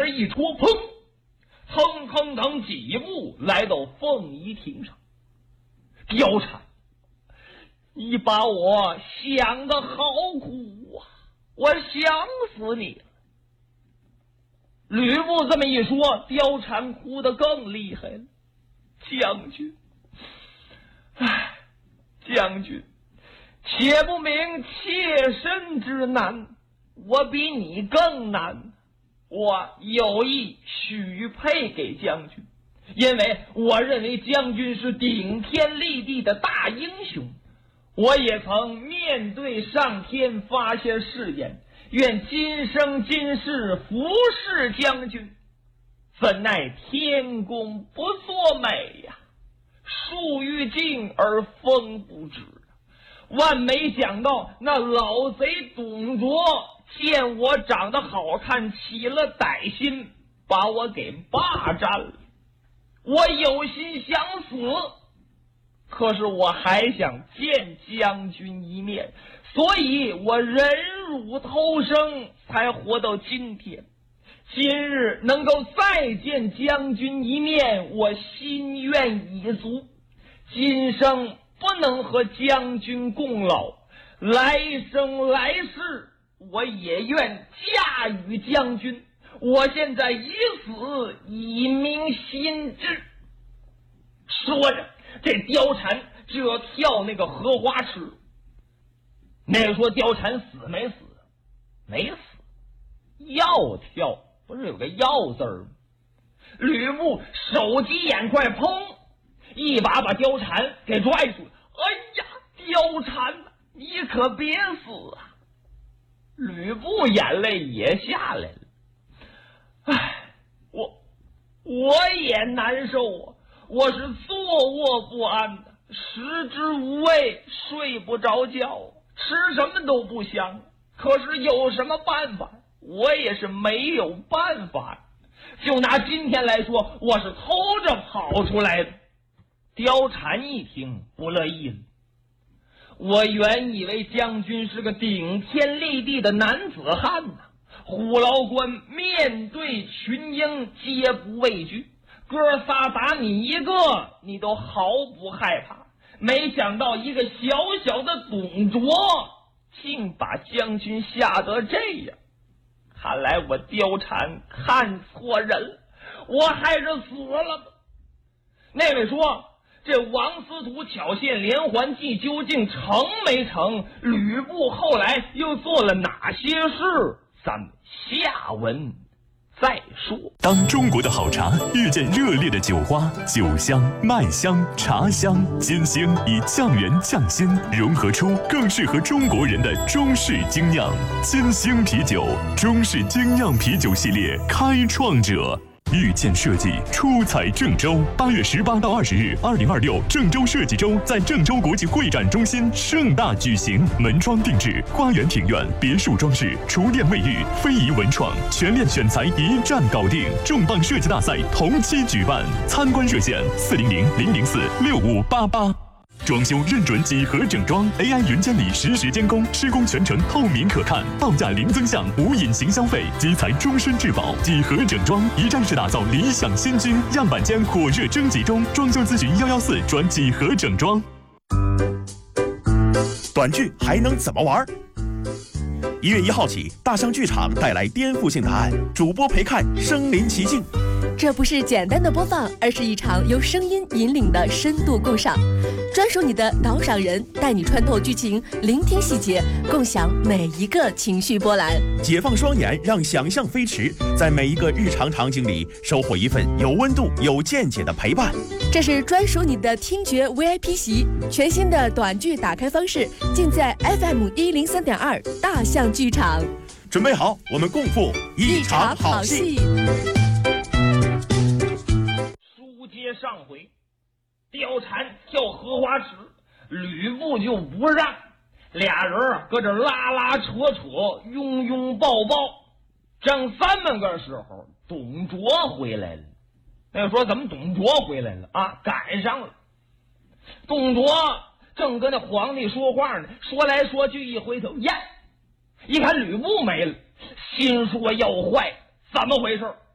门一戳，砰，腾腾腾几步来到凤仪亭上。貂蝉，你把我想得好苦啊，我想死你了。吕布这么一说，貂蝉哭得更厉害了。将军，将军，且不明切身之难，我比你更难。我有意许配给将军，因为我认为将军是顶天立地的大英雄。我也曾面对上天发下誓言，愿今生今世服侍将军。怎奈天公不作美呀，树欲静而风不止。万没想到那老贼董卓见我长得好看，起了歹心，把我给霸占了。我有心想死，可是我还想见将军一面，所以我忍辱偷生，才活到今天。今日能够再见将军一面，我心愿已足。今生不能和将军共老，来生来世我也愿嫁与将军。我现在以死以明心志。说着，这貂蝉就要跳那个荷花池。那个说貂蝉死没死？没死，要跳，不是有个要字儿吗？吕布手疾眼快，砰，一把貂蝉给拽住了。哎呀，貂蝉，你可别死啊！吕布眼泪也下来了。我也难受啊，我是坐卧不安的，食之无味，睡不着觉，吃什么都不香。可是有什么办法？我也是没有办法。就拿今天来说，我是偷着跑出来的。貂蝉一听不乐意了，我原以为将军是个顶天立地的男子汉呢，虎牢关面对群英皆不畏惧，哥仨打你一个你都毫不害怕。没想到一个小小的董卓竟把将军吓得这样，看来我貂蝉看错人了，我还是死了吧。那位说，这王司徒巧献连环计究竟成没成？吕布后来又做了哪些事？咱们下文再说。 当中国的好茶遇见热烈的酒花，酒香、麦香、茶香、金星以酱园匠心融合出更适合中国人的中式精酿。金星啤酒，中式精酿啤酒系列开创者。遇见设计出彩郑州，8月18到20日，2026郑州设计周在郑州国际会展中心盛大举行，门窗定制、花园庭院、别墅装饰、厨电卫浴、非遗文创，全面选材一站搞定。重磅设计大赛同期举办，参观热线400-004-6588。装修认准几何整装 ，AI 云监理实时监工，施工全程透明可看，报价零增项无隐形消费，基材终身质保。几何整装一站式打造理想新居，样板间火热征集中，装修咨询114转几何整装。 短剧还能怎么玩？1月1号起，大象剧场带来颠覆性答案，主播陪看身临其境。 这不是简单的播放，而是一场由声音引领的深度共赏，专属你的导赏人，带你穿透剧情，聆听细节，共享每一个情绪波澜。 解放双眼，让想象飞驰，在每一个日常场景里收获一份有温度、有见解的陪伴。 这是专属你的听觉 VIP 席，全新的短剧打开方式，尽在 FM103.2大象剧场。 准备好，我们共赴一场好戏。 书接上回，貂蝉跳荷花池，吕布就不让，俩人搁这拉拉扯扯，拥拥抱抱。正3么个时候，董卓回来了。那个说怎么董卓回来了啊？赶上了。董卓正跟那皇帝说话呢，说来说去，一回头呀，一看吕布没了，心说要坏，怎么回事？